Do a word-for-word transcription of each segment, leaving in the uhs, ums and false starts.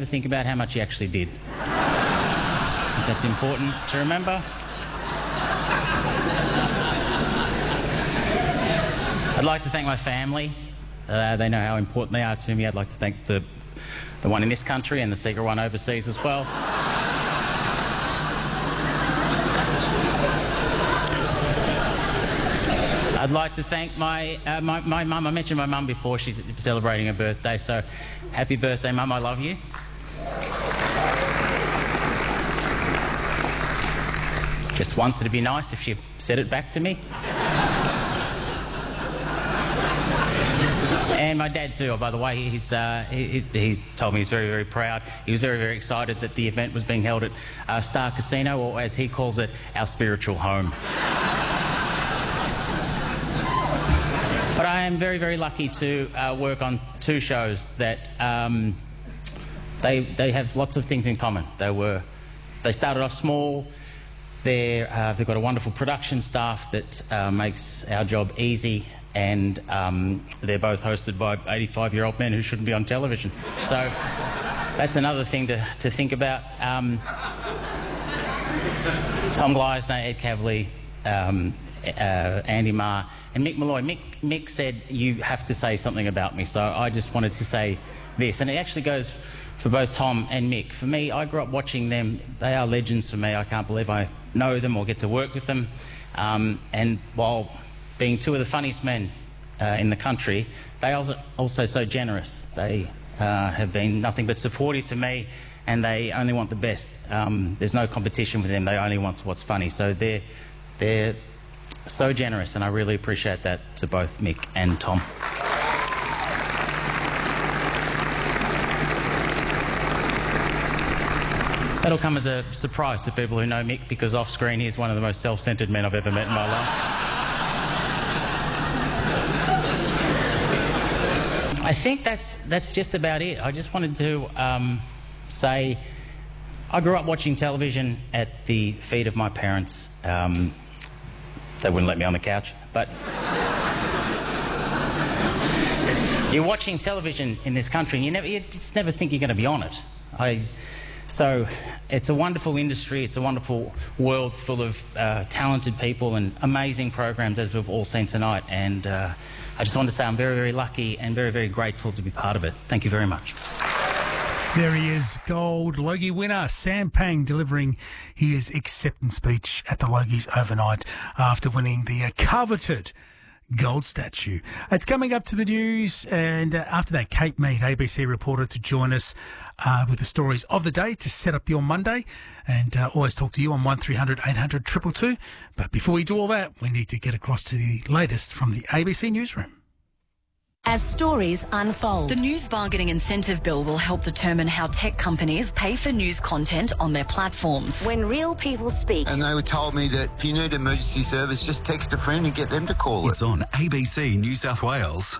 Ever think about how much he actually did? I think that's important to remember. I'd like to thank my family. Uh, they know how important they are to me. I'd like to thank the, the one in this country and the secret one overseas as well. I'd like to thank my, uh, my, my mum. I mentioned my mum before. She's celebrating her birthday, so happy birthday, Mum. I love you. Just once it'd be nice if she said it back to me. And my dad too, oh, by the way, he's, uh, he, he's told me he's very, very proud. He was very, very excited that the event was being held at uh, Star Casino, or as he calls it, our spiritual home. But I am very, very lucky to uh, work on two shows that um, they, they have lots of things in common. They were, they started off small. They're, uh, they've got a wonderful production staff that uh, makes our job easy, and um, they're both hosted by eighty-five-year-old men who shouldn't be on television. So that's another thing to, to think about. Um, Tom Gleisner, Ed Kavalee, um, uh, Andy Marr, and Mick Molloy. Mick, Mick said, you have to say something about me, so I just wanted to say this. And it actually goes for both Tom and Mick. For me, I grew up watching them. They are legends for me. I can't believe I know them or get to work with them. Um, and while being two of the funniest men uh, in the country, they are also so generous. They uh, have been nothing but supportive to me, and they only want the best. Um, there's no competition with them. They only want what's funny. So they're, they're so generous, and I really appreciate that to both Mick and Tom. That'll come as a surprise to people who know Mick, because off screen he's one of the most self-centred men I've ever met in my life. I think that's, that's just about it. I just wanted to um, say I grew up watching television at the feet of my parents. Um, they wouldn't let me on the couch, but you're watching television in this country and you, never, you just never think you're going to be on it. I, so it's a wonderful industry. It's a wonderful world full of uh, talented people and amazing programs, as we've all seen tonight. And uh, I just want to say I'm very, very lucky and very, very grateful to be part of it. Thank you very much. There he is, Gold Logie winner, Sam Pang, delivering his acceptance speech at the Logies overnight after winning the uh, coveted gold statue. It's coming up to the news, and uh, after that, Kate Mead, A B C reporter, to join us uh, with the stories of the day to set up your Monday, and uh, always talk to you on one three hundred eight hundred two two two. But before we do all that, we need to get across to the latest from the A B C newsroom. As stories unfold, the News Bargaining Incentive Bill will help determine how tech companies pay for news content on their platforms. when real people speak, And they were told me that if you need emergency service, just text a friend and get them to call it. It's on A B C New South Wales.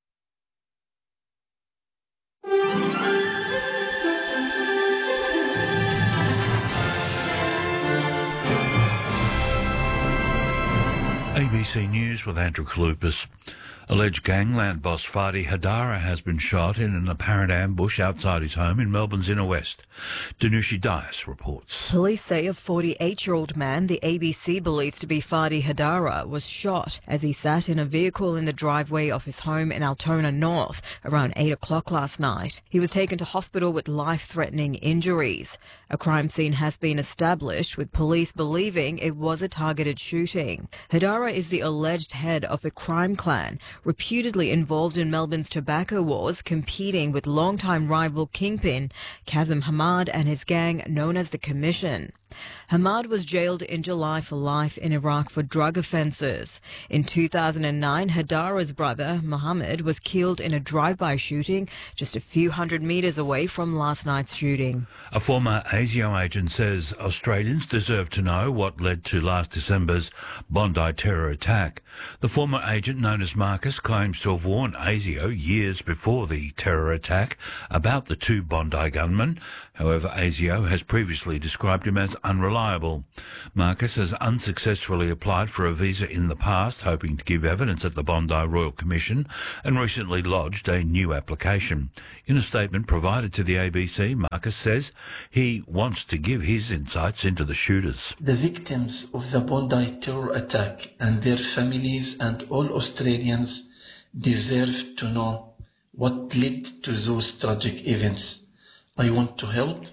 A B C News with Andrew Kalupas. Alleged gangland boss Fadi Hadara has been shot in an apparent ambush outside his home in Melbourne's inner west. Danushi Dias reports. Police say a forty-eight-year-old man the A B C believes to be Fadi Hadara was shot as he sat in a vehicle in the driveway of his home in Altona North around eight o'clock last night. He was taken to hospital with life-threatening injuries. A crime scene has been established, with police believing it was a targeted shooting. Hadara is the alleged head of a crime clan reputedly involved in Melbourne's tobacco wars, competing with longtime rival kingpin Kazim Hamad and his gang known as the Commission. Hamad was jailed in July for life in Iraq for drug offences. In two thousand nine, Hadara's brother, Mohammed, was killed in a drive-by shooting just a few hundred metres away from last night's shooting. A former ASIO agent says Australians deserve to know what led to last December's Bondi terror attack. The former agent, known as Marcus, claims to have warned ASIO years before the terror attack about the two Bondi gunmen. However, ASIO has previously described him as unreliable. Marcus has unsuccessfully applied for a visa in the past, hoping to give evidence at the Bondi Royal Commission, and recently lodged a new application. In a statement provided to the A B C, Marcus says he wants to give his insights into the shooters. The victims of the Bondi terror attack and their families and all Australians deserve to know what led to those tragic events. I want to help.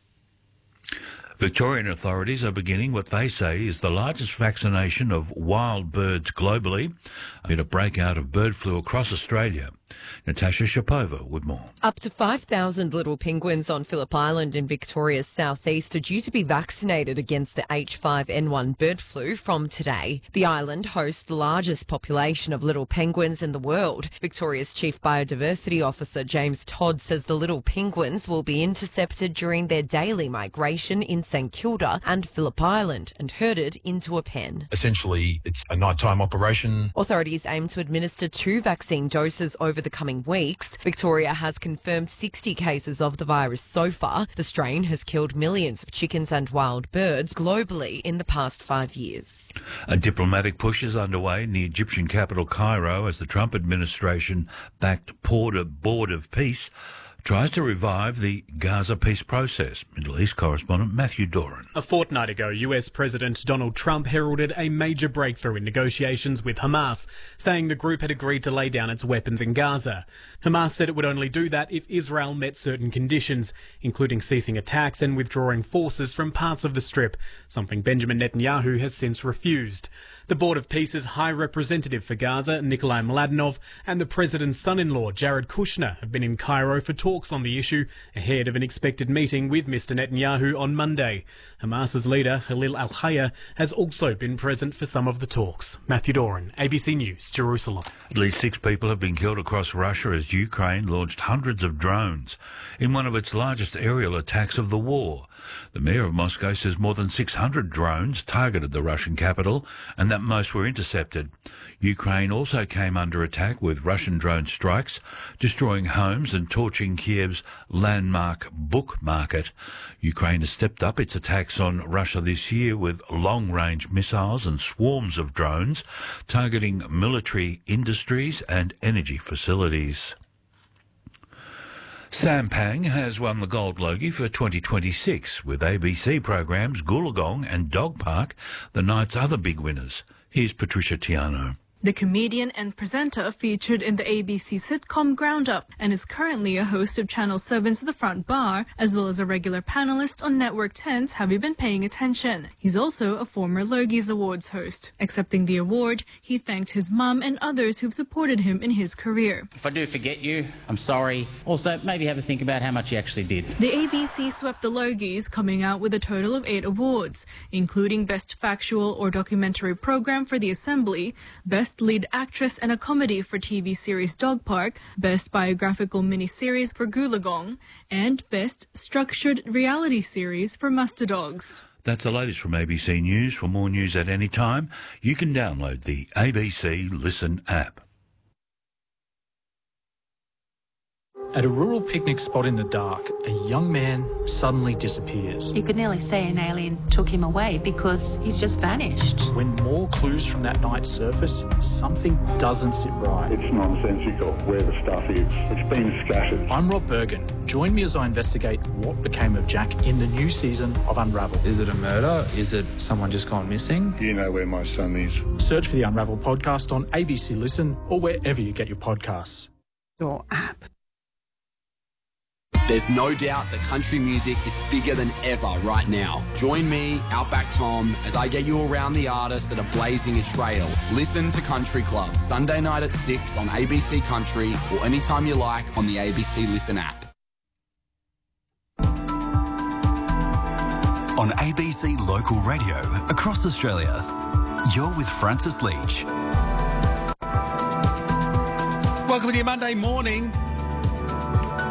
Victorian authorities are beginning what they say is the largest vaccination of wild birds globally amid a breakout of bird flu across Australia. Natasha Shapova with more. Up to five thousand little penguins on Phillip Island in Victoria's southeast are due to be vaccinated against the H five N one bird flu from today. The island hosts the largest population of little penguins in the world. Victoria's Chief Biodiversity Officer James Todd says the little penguins will be intercepted during their daily migration in St Kilda and Phillip Island and herded into a pen. Essentially, it's a nighttime operation. Authorities aim to administer two vaccine doses over the coming weeks. Victoria has confirmed sixty cases of the virus so far. The strain has killed millions of chickens and wild birds globally in the past five years. A diplomatic push is underway in the Egyptian capital Cairo as the Trump administration-backed Board of Peace tries to revive the Gaza peace process. Middle East correspondent Matthew Doran. A fortnight ago, U S President Donald Trump heralded a major breakthrough in negotiations with Hamas, saying the group had agreed to lay down its weapons in Gaza. Hamas said it would only do that if Israel met certain conditions, including ceasing attacks and withdrawing forces from parts of the Strip, something Benjamin Netanyahu has since refused. The Board of Peace's High Representative for Gaza, Nikolai Mladenov, and the President's son-in-law, Jared Kushner, have been in Cairo for talks on the issue ahead of an expected meeting with Mister Netanyahu on Monday. Hamas's leader, Halil al-Hayya, has also been present for some of the talks. Matthew Doran, A B C News, Jerusalem. At least six people have been killed across Russia as Ukraine launched hundreds of drones in one of its largest aerial attacks of the war. The mayor of Moscow says more than six hundred drones targeted the Russian capital and that most were intercepted. Ukraine also came under attack with Russian drone strikes, destroying homes and torching Kiev's landmark book market. Ukraine has stepped up its attacks on Russia this year with long-range missiles and swarms of drones targeting military industries and energy facilities. Sampang has won the Gold Logie for twenty twenty-six, with A B C programs Goolagong and Dog Park the night's other big winners. Here's Patricia Tiano. The comedian and presenter featured in the A B C sitcom Ground Up and is currently a host of Channel seven's The Front Bar, as well as a regular panelist on Network ten's Have You Been Paying Attention? He's also a former Logies Awards host. Accepting the award, he thanked his mum and others who've supported him in his career. If I do forget you, I'm sorry. Also, maybe have a think about how much you actually did. The A B C swept the Logies, coming out with a total of eight awards, including Best Factual or Documentary Program for The Assembly, Best Lead Actress in a Comedy for T V series Dog Park, Best Biographical Miniseries for Goolagong, and Best Structured Reality Series for Muster Dogs. That's the latest from A B C News. For more news at any time, you can download the A B C Listen app. At a rural picnic spot in the dark, a young man suddenly disappears. You could nearly say an alien took him away because he's just vanished. When more clues from that night surface, something doesn't sit right. It's nonsensical where the stuff is. It's been scattered. I'm Rob Bergen. Join me as I investigate what became of Jack in the new season of Unravel. Is it a murder? Is it someone just gone missing? You know where my son is. Search for the Unravel podcast on A B C Listen or wherever you get your podcasts. Your app. There's no doubt that country music is bigger than ever right now. Join me, Outback Tom, as I get you around the artists that are blazing a trail. Listen to Country Club, Sunday night at six on A B C Country or anytime you like on the A B C Listen app. On A B C Local Radio across Australia, you're with Francis Leach. Welcome to your Monday morning.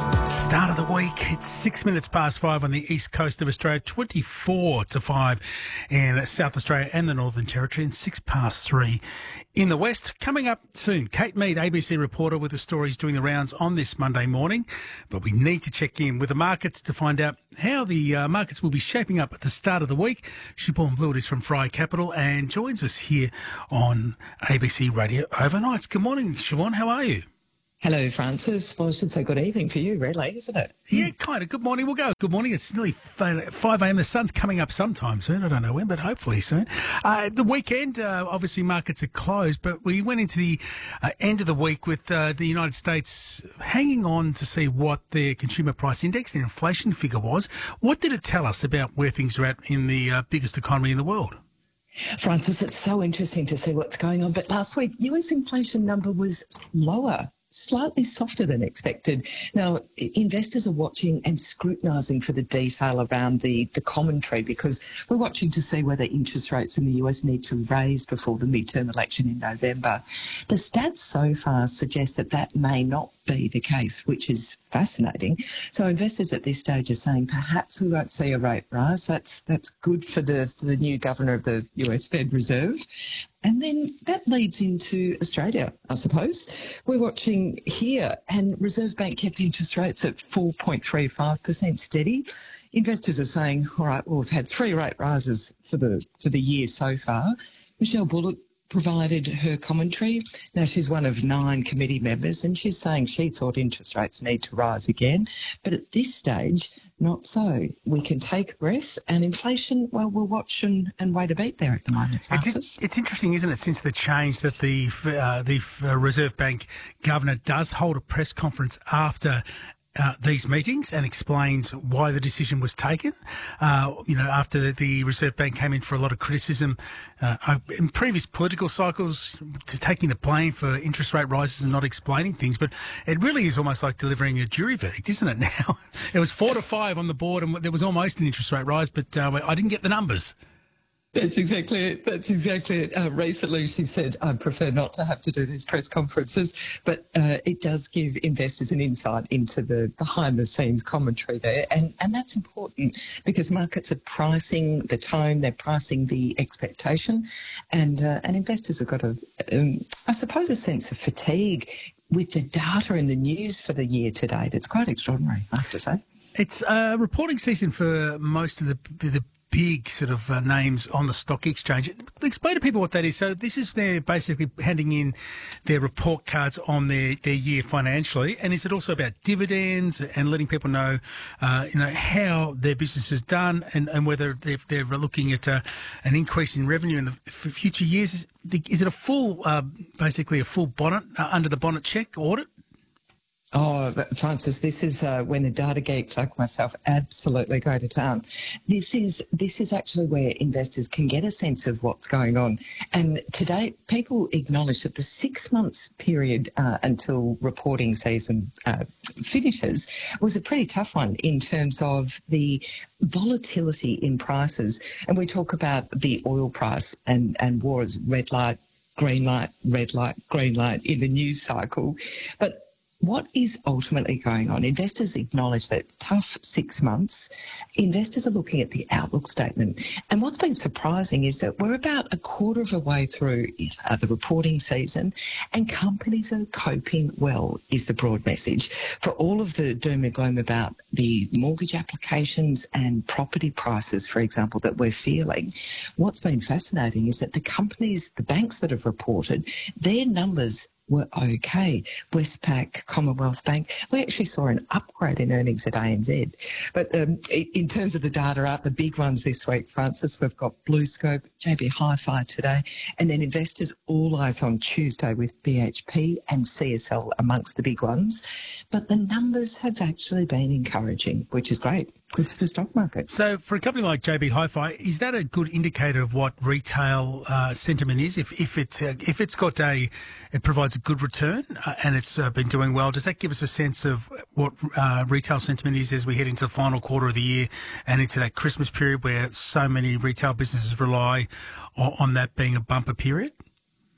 Start of the week. It's six minutes past five on the east coast of Australia, twenty-four to five in South Australia and the Northern Territory, and six past three in the west. Coming up soon, Kate Mead, A B C reporter, with the stories doing the rounds on this Monday morning. But we need to check in with the markets to find out how the uh, markets will be shaping up at the start of the week. Siobhan Blewett is from Fry Capital and joins us here on A B C Radio Overnight. Good morning, Siobhan. How are you? Hello, Francis. Well, I should say good evening for you, really, isn't it? Yeah, kind of. Good morning. We'll go. Good morning. It's nearly five a.m. The sun's coming up sometime soon. I don't know when, but hopefully soon. Uh, the weekend, uh, obviously, markets are closed, but we went into the uh, end of the week with uh, the United States hanging on to see what their consumer price index, the inflation figure was. What did it tell us about where things are at in the uh, biggest economy in the world? Francis, it's so interesting to see what's going on. But last week, U S inflation number was lower, slightly softer than expected. Now, investors are watching and scrutinising for the detail around the, the commentary, because we're watching to see whether interest rates in the U S need to raise before the midterm election in November. The stats so far suggest that that may not be the case, which is fascinating. So investors at this stage are saying perhaps we won't see a rate rise. That's that's good for the for the new governor of the U S Fed Reserve. And then that leads into Australia, I suppose. We're watching here, and Reserve Bank kept interest rates at four point three five percent steady. Investors are saying, all right, well, we've had three rate rises for the for the year so far. Michelle Bullock provided her commentary. Now, she's one of nine committee members, and she's saying she thought interest rates need to rise again. But at this stage, not so. We can take a breath, and inflation, well, we'll watch and, and wait a beat there at the moment, Francis. It's, it's interesting, isn't it, since the change that the uh, the Reserve Bank governor does hold a press conference after Uh, these meetings and explains why the decision was taken. Uh, you know, after the, the Reserve Bank came in for a lot of criticism uh, in previous political cycles, to taking the blame for interest rate rises and not explaining things. But it really is almost like delivering a jury verdict, isn't it now? It was four to five on the board, and there was almost an interest rate rise, but uh, I didn't get the numbers. That's exactly it. That's exactly it. Uh, recently, she said, I prefer not to have to do these press conferences, but uh, it does give investors an insight into the behind-the-scenes commentary there, and, and that's important because markets are pricing the tone, they're pricing the expectation, and uh, and investors have got, a, um, I suppose, a sense of fatigue with the data and the news for the year to date. It's quite extraordinary, I have to say. It's uh, reporting season for most of the the big sort of uh, names on the stock exchange. Explain to people what that is. So this is their basically handing in their report cards on their, their year financially, and is it also about dividends and letting people know, uh, you know, how their business is done and, and whether they're, they're looking at uh, an increase in revenue in the for future years? Is, is it a full, uh, basically a full bonnet, uh, under the bonnet check audit? Oh, Francis, this is uh, when the data geeks like myself absolutely go to town. This is this is actually where investors can get a sense of what's going on. And today, people acknowledge that the six months period uh, until reporting season uh, finishes was a pretty tough one in terms of the volatility in prices. And we talk about the oil price and, and war as red light, green light, red light, green light in the news cycle. But what is ultimately going on? Investors acknowledge that tough six months. Investors are looking at the outlook statement. And what's been surprising is that we're about a quarter of a way through uh, the reporting season, and companies are coping well, is the broad message. For all of the doom and gloom about the mortgage applications and property prices, for example, that we're feeling, what's been fascinating is that the companies, the banks that have reported, their numbers were okay. Westpac, Commonwealth Bank, we actually saw an upgrade in earnings at A N Z. But um, in terms of the data out, the big ones this week, Francis, we've got BlueScope, J B Hi-Fi today, and then investors all eyes on Tuesday with B H P and C S L amongst the big ones. But the numbers have actually been encouraging, which is great. Good for the stock market. So for a company like J B Hi-Fi, is that a good indicator of what retail uh, sentiment is? If if it's uh, if it's got a, it provides a good return uh, and it's uh, been doing well, does that give us a sense of what uh, retail sentiment is as we head into the final quarter of the year and into that Christmas period where so many retail businesses rely on, on that being a bumper period?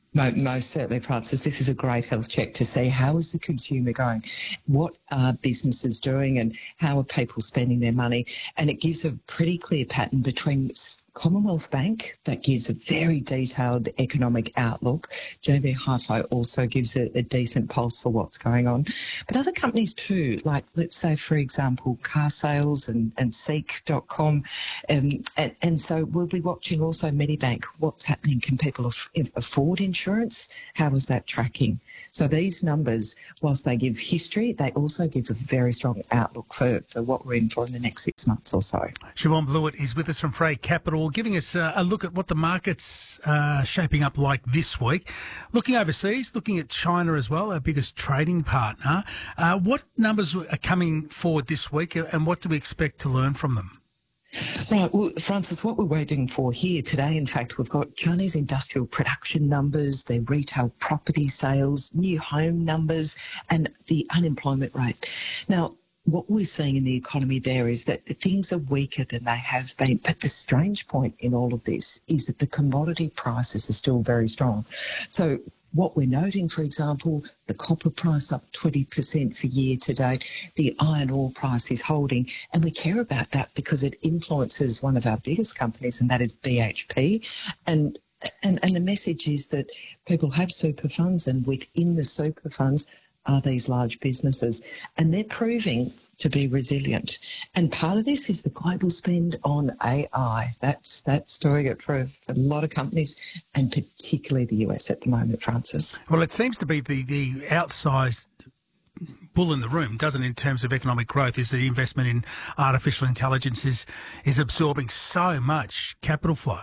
Mo- Most certainly, Francis. This is a great health check to see how is the consumer going, what are businesses doing, and how are people spending their money. And it gives a pretty clear pattern between Commonwealth Bank, that gives a very detailed economic outlook. J B Hi-Fi also gives a, a decent pulse for what's going on. But other companies too, like let's say, for example, car sales and, and Seek dot com. Um, and, and so we'll be watching also Medibank. What's happening? Can people aff- afford insurance? How is that tracking? So these numbers, whilst they give history, they also give a very strong outlook for, for what we're in for in the next six months or so. Siobhan Blewett is with us from Frey Capital, giving us uh, a look at what the market's uh, shaping up like this week. Looking overseas, looking at China as well, our biggest trading partner. Uh, what numbers are coming forward this week, and what do we expect to learn from them? Right, well, Francis, what we're waiting for here today, in fact, we've got Chinese industrial production numbers, their retail property sales, new home numbers, and the unemployment rate. Now, what we're seeing in the economy there is that things are weaker than they have been. But the strange point in all of this is that the commodity prices are still very strong. So what we're noting, for example, the copper price up twenty percent for year to date, the iron ore price is holding, and we care about that because it influences one of our biggest companies, and that is B H P. And and, and the message is that people have super funds, and within the super funds are these large businesses, and they're proving to be resilient. And part of this is the global spend on A I. That's that's doing it for, for a lot of companies, and particularly the U S at the moment, Francis. Well, it seems to be the, the outsized bull in the room, doesn't it, in terms of economic growth, is the investment in artificial intelligence is, is absorbing so much capital flow.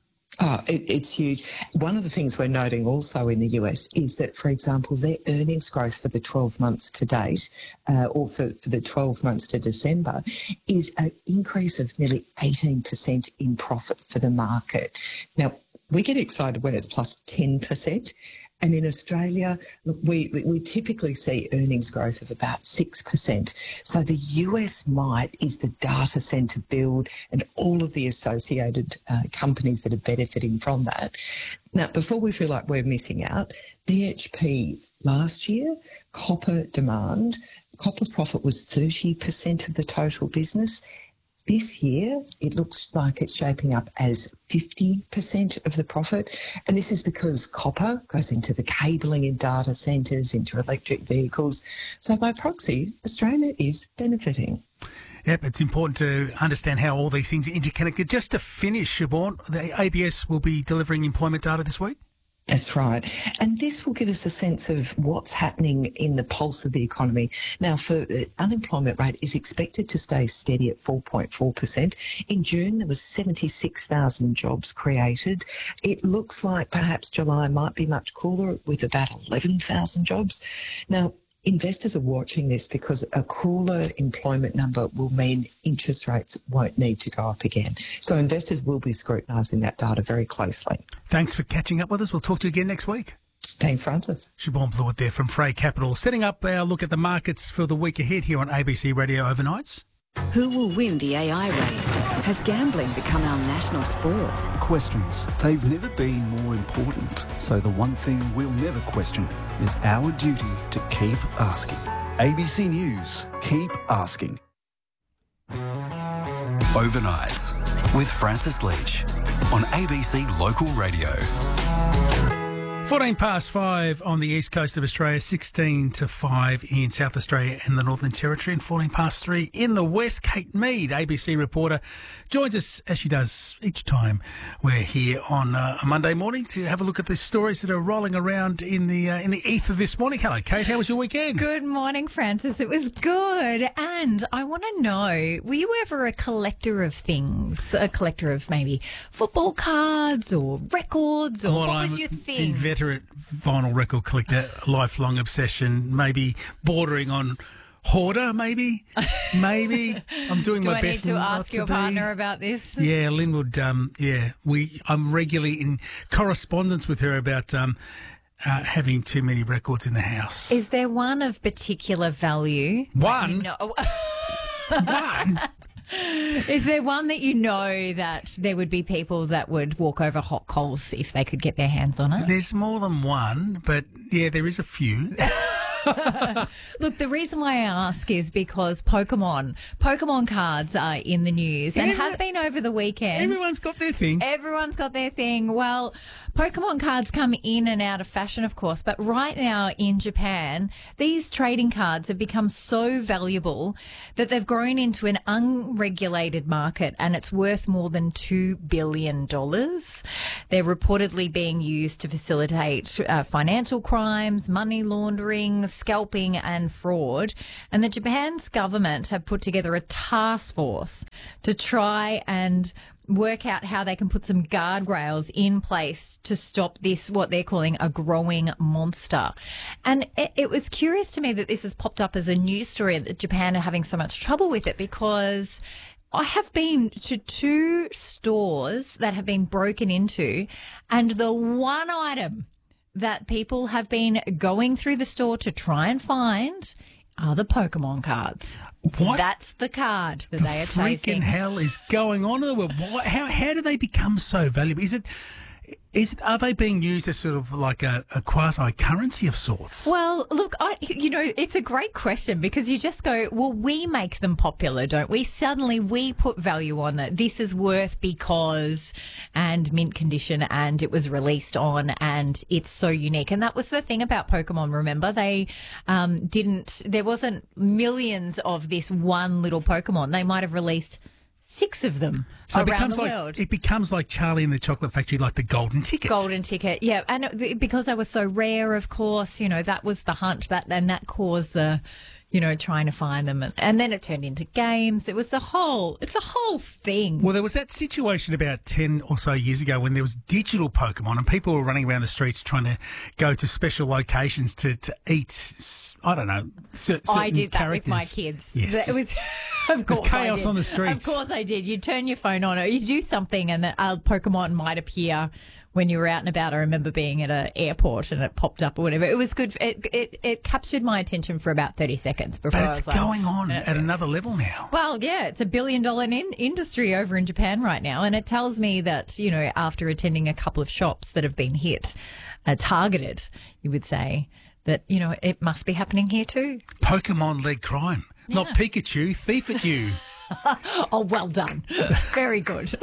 Oh, it, it's huge. One of the things we're noting also in the U S is that, for example, their earnings growth for the twelve months to date, uh, or for, for the twelve months to December, is an increase of nearly eighteen percent in profit for the market. Now, we get excited when it's plus ten percent. And in Australia, look, we, we typically see earnings growth of about six percent. So the U S might is the data centre build and all of the associated uh, companies that are benefiting from that. Now, before we feel like we're missing out, B H P last year, copper demand, copper profit was thirty percent of the total business. This year, it looks like it's shaping up as fifty percent of the profit. And this is because copper goes into the cabling in data centres, into electric vehicles. So by proxy, Australia is benefiting. Yep, it's important to understand how all these things are interconnected. Just to finish, Siobhan, the A B S will be delivering employment data this week? That's right. And this will give us a sense of what's happening in the pulse of the economy. Now, for the unemployment rate is expected to stay steady at four point four percent. In June, there was seventy-six thousand jobs created. It looks like perhaps July might be much cooler with about eleven thousand jobs. Now, investors are watching this because a cooler employment number will mean interest rates won't need to go up again. So investors will be scrutinising that data very closely. Thanks for catching up with us. We'll talk to you again next week. Thanks, Francis. Siobhan Blewett there from Frey Capital, setting up our look at the markets for the week ahead here on A B C Radio Overnights. Who will win the A I race? Has gambling become our national sport? Questions. They've never been more important. So the one thing we'll never question is our duty to keep asking. A B C News. Keep asking. Overnights with Francis Leach on A B C Local Radio. fourteen past five on the east coast of Australia, sixteen to five in South Australia and the Northern Territory, and fourteen past three in the west. Kate Mead, A B C reporter, joins us as she does each time we're here on uh, a Monday morning to have a look at the stories that are rolling around in the uh, in the ether this morning. Hello, Kate. How was your weekend? Good morning, Francis. It was good. And I want to know, were you ever a collector of things? A collector of maybe football cards or records? Or well, what was I'm your thing? Inveterate vinyl record collector, lifelong obsession, maybe bordering on hoarder, maybe, maybe. I'm doing Do my I best. need to not ask your to partner be. about this? Yeah, Linwood. Um, yeah, we. I'm regularly in correspondence with her about um, uh, having too many records in the house. Is there one of particular value? One? No. One? Is there one that you know that there would be people that would walk over hot coals if they could get their hands on it? There's more than one, but yeah, there is a few. Look, the reason why I ask is because Pokemon, Pokemon cards are in the news and Every- have been over the weekend. Everyone's got their thing. Everyone's got their thing. Well, Pokemon cards come in and out of fashion, of course, but right now in Japan, these trading cards have become so valuable that they've grown into an unregulated market and it's worth more than two billion dollars. They're reportedly being used to facilitate uh, financial crimes, money laundering, scalping and fraud. And the Japan's government have put together a task force to try and work out how they can put some guardrails in place to stop this, what they're calling a growing monster. And it, it was curious to me that this has popped up as a news story that Japan are having so much trouble with it, because I have been to two stores that have been broken into, and the one item that people have been going through the store to try and find are the Pokemon cards. What? That's the card that they are Freaking chasing. hell is going on in the world? What, how how do they become so valuable? Is it is it, are they being used as sort of like a, a quasi currency of sorts? Well, look, I, you know, it's a great question, because you just go, well, we make them popular, don't we? Suddenly we put value on that. This is worth because, and mint condition, and it was released on, and it's so unique. And that was the thing about Pokemon, remember? They um, didn't, there wasn't millions of this one little Pokemon. They might have released six of them So around it becomes the like world. it becomes like Charlie and the Chocolate Factory, like the golden ticket. Golden ticket, yeah, and it, because they were so rare, of course, you know, that was the hunt, that and that caused the, you know, trying to find them, and, and then it turned into games. It was the whole, it's the whole thing. Well, there was that situation about ten or so years ago when there was digital Pokemon and people were running around the streets trying to go to special locations to, to eat, I don't know, cer- certain I did that characters. with my kids. Yes. It was, of course, chaos I did. on the streets. Of course, I did. You turn your phone on, or you do something, and a Pokemon might appear when you were out and about. I remember being at an airport and it popped up or whatever. It was good. It it, it captured my attention for about thirty seconds before But I it's was like, going on "Yeah." at another level now. Well, yeah, it's a billion dollar in- industry over in Japan right now. And it tells me that, you know, after attending a couple of shops that have been hit, uh, targeted, you would say, that, you know, it must be happening here too. Pokemon-led crime. Not Pikachu, thief at you. Oh, well done. Very good.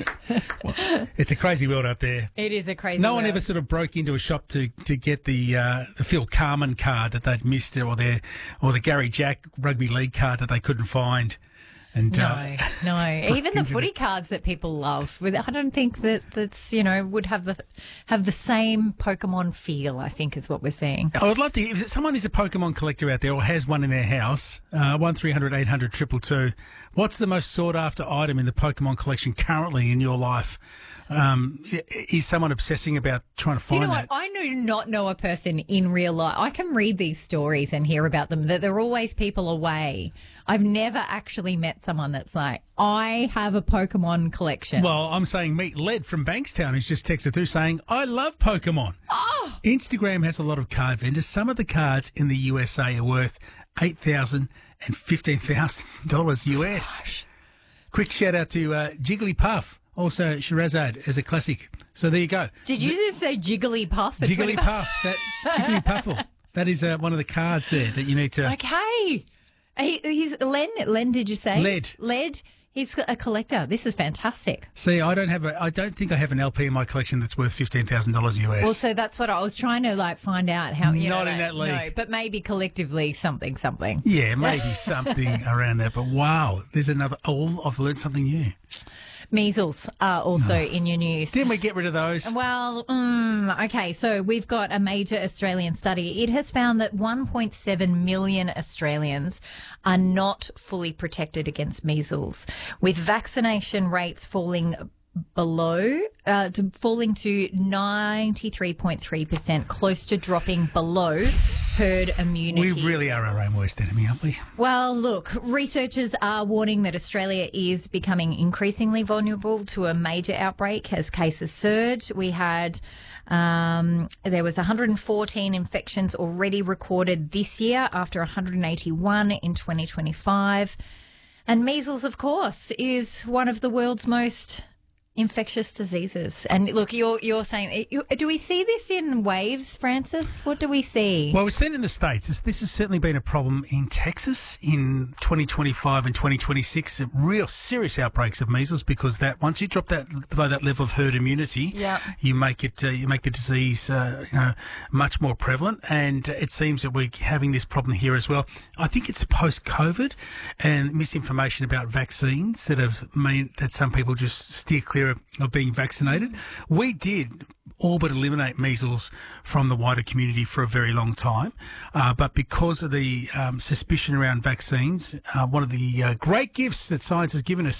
It's a crazy world out there. It is a crazy No one world. ever sort of broke into a shop to, to get the uh, the Phil Carman card that they'd missed, or their or the Gary Jack rugby league card that they couldn't find. And No, uh, no. Even the into footy cards that people love, with- I don't think that that's, you know, would have the have the same Pokemon feel, I think, is what we're seeing. I would love to. If someone is a Pokemon collector out there or has one in their house, uh, one three hundred eight hundred two two two. What's the most sought after item in the Pokemon collection currently in your life? Um, i- is someone obsessing about trying to Do you find know that? what? I do not know a person in real life. I can read these stories and hear about them, that there are always people away. I've never actually met someone that's like, I have a Pokemon collection. Well, I'm saying meet Led from Bankstown, who's just texted through saying, I love Pokemon. Oh! Instagram has a lot of card vendors. Some of the cards in the U S A are worth eight thousand dollars and fifteen thousand dollars U S. Quick shout out to uh, Jigglypuff, also Sherazade as a classic. So there you go. Did you just say Jigglypuff? at twenty bucks? Jigglypuff, that Jigglypuffle. That is uh, one of the cards there that you need to... Okay. He, he's Len. Len, did you say? Led. Led. He's a collector. This is fantastic. See, I don't have a, I don't think I have an L P in my collection that's worth fifteen thousand dollars U S. Well, so that's what I was trying to like find out how. You Not know, in like, that league. No, but maybe collectively something, something. Yeah, maybe something around that. But wow, there's another. Oh, I've learned something new. Measles are also in your news. Didn't we get rid of those? Well, mm, okay, so we've got a major Australian study. It has found that one point seven million Australians are not fully protected against measles, with vaccination rates falling below, uh, to, falling to ninety-three point three percent, close to dropping below herd immunity. We really are our own worst enemy, aren't we? Well, look, researchers are warning that Australia is becoming increasingly vulnerable to a major outbreak as cases surge. We had, um, there was one hundred fourteen infections already recorded this year after one hundred eighty-one in twenty twenty-five. And measles, of course, is one of the world's most infectious diseases. And look, you're you're saying, you, do we see this in waves, Francis? What do we see? Well, we've seen it in the States. This, this has certainly been a problem in Texas in twenty twenty-five and twenty twenty-six. Real serious outbreaks of measles, because that once you drop that below that level of herd immunity, Yep. you make it uh, you make the disease uh, you know, much more prevalent. And it seems that we're having this problem here as well. I think it's post-COVID and misinformation about vaccines that have meant that some people just steer clear of, of being vaccinated. We did all but eliminate measles from the wider community for a very long time. Uh, but because of the um, suspicion around vaccines, uh, one of the uh, great gifts that science has given us